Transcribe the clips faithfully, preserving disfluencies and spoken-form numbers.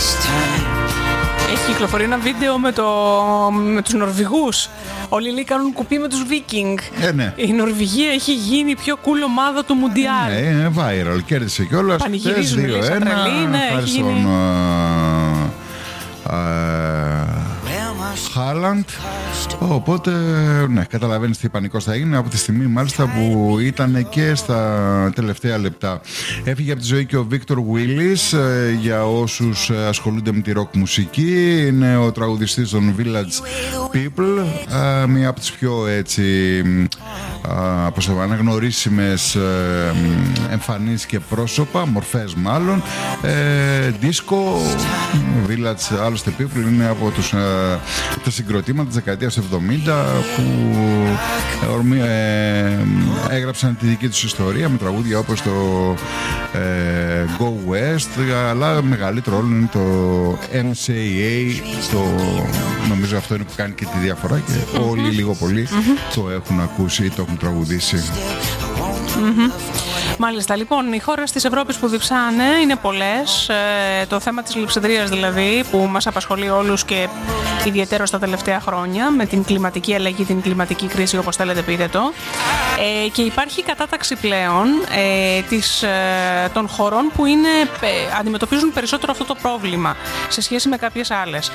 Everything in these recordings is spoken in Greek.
Έχει κυκλοφορεί ένα βίντεο με, το, με τους Νορβηγούς. Όλοι λέει κάνουν κουπί με τους Βίκινγκ. Ε, ναι. Η Νορβηγία έχει γίνει η πιο cool ομάδα του Μουντιάλ. Ναι, είναι viral. Κέρδισε κιόλας. Πανηγυρίζουν δύο ένα. Ναι, χάρη στον Χάλαντ. Οπότε, ναι, καταλαβαίνεις τι πανικός θα γίνει από τη στιγμή μάλιστα που ήταν και στα τελευταία λεπτά. Έφυγε από τη ζωή και ο Βίκτορ Βίλις, για όσους ασχολούνται με τη ροκ μουσική. Είναι ο τραγουδιστής των Village People, μία από τις πιο έτσι αναγνωρίσιμες εμφανίσεις και πρόσωπα, μορφές μάλλον. Δίσκο, Village, άλλωστε People είναι από τους τα συγκροτήματα της δεκαετίας εβδομήντα που ε, έγραψαν τη δική τους ιστορία με τραγούδια όπως το ε, Go West, αλλά μεγαλύτερο όλο είναι το N S A A, το, νομίζω αυτό είναι που κάνει και τη διαφορά και mm-hmm. όλοι λίγο πολύ mm-hmm. το έχουν ακούσει ή το έχουν τραγουδήσει. Mm-hmm. Μάλιστα, λοιπόν, οι χώρες της Ευρώπης που διψάνε είναι πολλές. Ε, το θέμα της λειψιδρίας δηλαδή, που μας απασχολεί όλους και ιδιαίτερα στα τελευταία χρόνια, με την κλιματική αλλαγή, την κλιματική κρίση, όπως θέλετε πείτε το. Ε, και υπάρχει κατάταξη πλέον ε, της, ε, των χωρών που είναι, ε, αντιμετωπίζουν περισσότερο αυτό το πρόβλημα σε σχέση με κάποιες άλλες.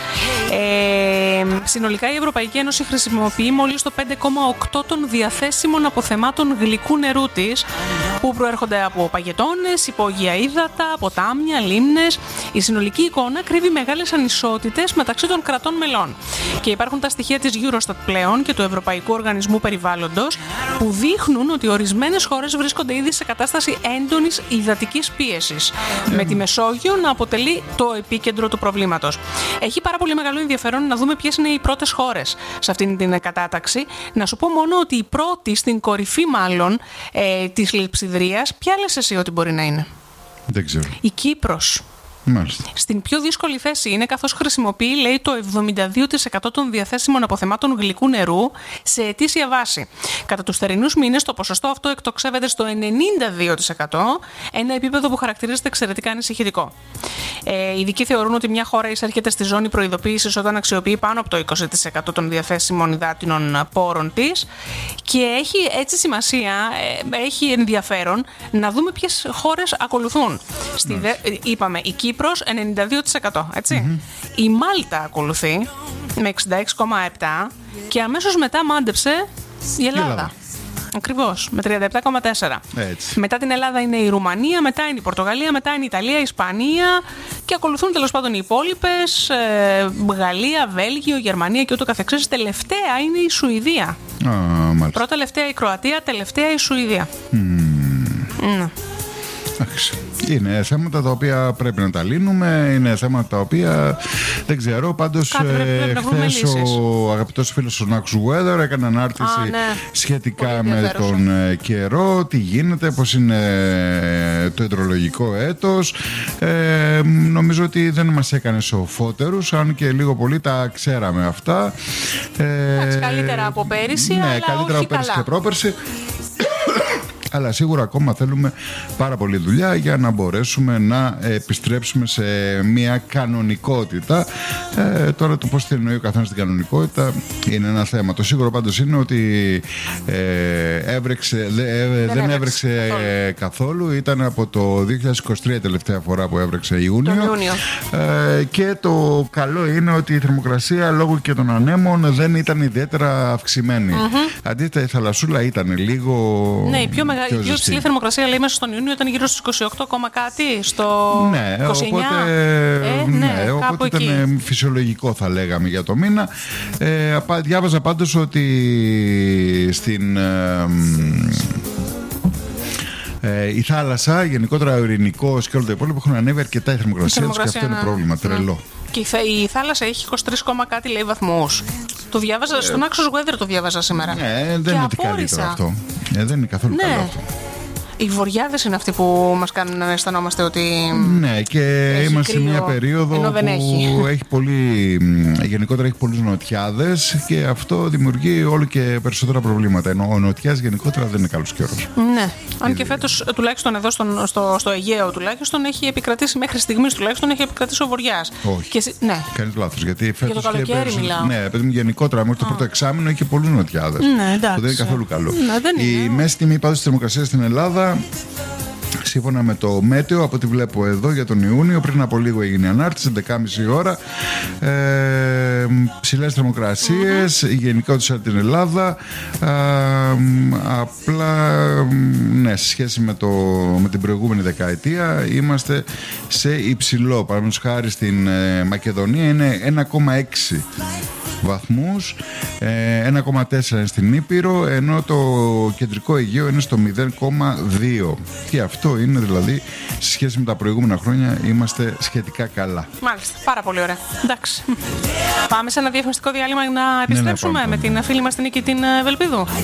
Ε, συνολικά η Ευρωπαϊκή Ένωση χρησιμοποιεί μόλις το πέντε κόμμα οκτώ των διαθέσιμων αποθεμάτων γλυκού νερού της, που προέρχονται από παγετώνες, υπόγεια ύδατα, ποτάμια, λίμνες. Η συνολική εικόνα κρύβει μεγάλες ανισότητες μεταξύ των κρατών μελών. Και υπάρχουν τα στοιχεία της Eurostat πλέον και του Ευρωπαϊκού Οργανισμού Περιβάλλοντος που δείχνουν ότι ορισμένες χώρες βρίσκονται ήδη σε κατάσταση έντονης υδατικής πίεσης, yeah. με τη Μεσόγειο να αποτελεί το επίκεντρο του προβλήματος. Έχει πάρα πολύ μεγάλο ενδιαφέρον να δούμε ποιες είναι οι πρώτες χώρες σε αυτήν την κατάταξη. Να σου πω μόνο ότι η πρώτη, στην κορυφή μάλλον ε, της λειψιδρίας, ποια λες εσύ ότι μπορεί να είναι? Δεν ξέρω. Η Κύπρος. Μάλιστα. Στην πιο δύσκολη θέση είναι, καθώς χρησιμοποιεί, λέει, το εβδομήντα δύο τοις εκατό των διαθέσιμων αποθεμάτων γλυκού νερού σε ετήσια βάση. Κατά τους θερινούς μήνες το ποσοστό αυτό εκτοξεύεται στο ενενήντα δύο τοις εκατό, ένα επίπεδο που χαρακτηρίζεται εξαιρετικά ανησυχητικό. Ε, οι ειδικοί θεωρούν ότι μια χώρα εισέρχεται στη ζώνη προειδοποίησης όταν αξιοποιεί πάνω από το είκοσι τοις εκατό των διαθέσιμων υδάτινων πόρων της, και έχει έτσι σημασία, ε, έχει ενδιαφέρον να δούμε ποιες χώρες ακολουθούν. Στη δε, είπαμε, η Κύπρος ενενήντα δύο τοις εκατό, έτσι. Mm-hmm. Η Μάλτα ακολουθεί με εξήντα έξι κόμμα επτά τοις εκατό και αμέσως μετά μάντεψε η Ελλάδα. Η Ελλάδα. Ακριβώς, με τριάντα επτά κόμμα τέσσερα τοις εκατό. Έτσι. Μετά την Ελλάδα είναι η Ρουμανία, μετά είναι η Πορτογαλία, μετά είναι η Ιταλία, η Ισπανία και ακολουθούν τέλος πάντων οι υπόλοιπες, ε, Γαλλία, Βέλγιο, Γερμανία και ούτω καθεξής. Τελευταία είναι η Σουηδία. Oh, πρώτα τελευταία η Κροατία, τελευταία η Σουηδία. Mm. Mm. Είναι θέματα τα οποία πρέπει να τα λύνουμε, είναι θέματα τα οποία δεν ξέρω. Πάντως ε, χθες ο αγαπητός φίλος ο Νάξου Weather έκανε ανάρτηση Α, ναι. σχετικά με τον ε, καιρό, τι γίνεται, πώς είναι το υδρολογικό έτος. Ε, νομίζω ότι δεν μας έκανε σοφότερους, αν και λίγο πολύ τα ξέραμε αυτά. Ε, καλύτερα από πέρυσι, ναι, αλλά καλύτερα από πέρυσι και πρόπερσι. Αλλά σίγουρα ακόμα θέλουμε πάρα πολύ δουλειά για να μπορέσουμε να επιστρέψουμε σε μια κανονικότητα. Ε, τώρα το πώς την εννοεί ο καθένας την κανονικότητα είναι ένα θέμα. Το σίγουρο πάντως είναι ότι ε, έβρεξε, δε, ε, δεν, δεν έβρεξε καθόλου. καθόλου. Ήταν από το δύο χιλιάδες είκοσι τρία τελευταία φορά που έβρεξε Ιούνιο. Ιούνιο. Ε, και το καλό είναι ότι η θερμοκρασία λόγω και των ανέμων δεν ήταν ιδιαίτερα αυξημένη. Mm-hmm. Αντίθετα η θαλασσούλα ήταν λίγο... Ναι, η πιο μεγάλη. Η πιο υψηλή θερμοκρασία, λέει, μέσα στον Ιούνιο ήταν γύρω στους είκοσι οκτώ, κάτι, στο ναι, είκοσι εννιά. Οπότε, ε, ναι, ναι, οπότε ήταν εκεί. Φυσιολογικό, θα λέγαμε, για το μήνα. Ε, διάβαζα πάντως ότι στην... Ε, ε, η θάλασσα, γενικότερα ο Ειρηνικός και όλο το υπόλοιπο, έχουν ανέβει αρκετά η θερμοκρασία, η θερμοκρασία τους και αυτό είναι πρόβλημα, τρελό. Και η θάλασσα έχει είκοσι τρία, κάτι, λέει, βαθμούς. Το διάβαζα, ε, στον Axos Weather το διάβαζα σήμερα. Ναι, δεν είναι ότι καλύτερο αυτό. Ε, δεν είναι καθόλου ναι. καλό αυτό. Οι βοριάδες είναι αυτοί που μας κάνουν να αισθανόμαστε ότι. Ναι, και είμαστε σε μια περίοδο που έχει. έχει πολύ, γενικότερα έχει πολλούς νοτιάδες και αυτό δημιουργεί όλο και περισσότερα προβλήματα. Ενώ ο νοτιάς γενικότερα δεν είναι καλός καιρός. Ναι, αν και φέτος τουλάχιστον εδώ στον, στο, στο Αιγαίο τουλάχιστον έχει επικρατήσει, μέχρι στιγμής τουλάχιστον έχει επικρατήσει ο βοριάς. Όχι. Και, ναι. Κάνεις λάθος. Γιατί φέτος για το καλοκαίρι πέρσι, μιλάω. Ναι, παιδί μου, γενικότερα μέχρι το πρώτο εξάμηνο είχε πολλούς νοτιάδες. Ναι, εντάξει. Που δεν είναι καθόλου καλό. Ναι, δεν η είναι. μέση τιμή πάντως της θερμοκρασίας στην Ελλάδα, σύμφωνα με το Μέτεο, από ό,τι βλέπω εδώ για τον Ιούνιο, πριν από λίγο έγινε η ανάρτηση, έντεκα και μισή ώρα. Ε, ψηλές θερμοκρασίες, mm-hmm. γενικότερα την Ελλάδα. Ε, απλά, ναι, σε σχέση με, το, με την προηγούμενη δεκαετία, είμαστε σε υψηλό. Παραδείγματος χάρη στην ε, Μακεδονία είναι ένα κόμμα έξι βαθμούς, ένα κόμμα τέσσερα είναι στην Ήπειρο, ενώ το κεντρικό Αιγαίο είναι στο μηδέν κόμμα δύο. Και αυτό είναι δηλαδή, σε σχέση με τα προηγούμενα χρόνια, είμαστε σχετικά καλά. Μάλιστα, πάρα πολύ ωραία. Εντάξει. Πάμε σε ένα διαφημιστικό διάλειμμα να επιστρέψουμε ναι, ναι, με την φίλη μας την Νίκη την Βελπίδου.